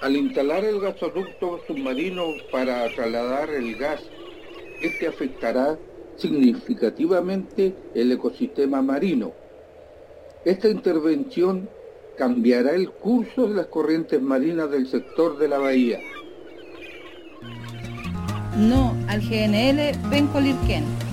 Al instalar el gasoducto submarino para trasladar el gas, este afectará significativamente el ecosistema marino. Esta intervención cambiará el curso de las corrientes marinas del sector de la bahía. No al GNL Penco Lirquén.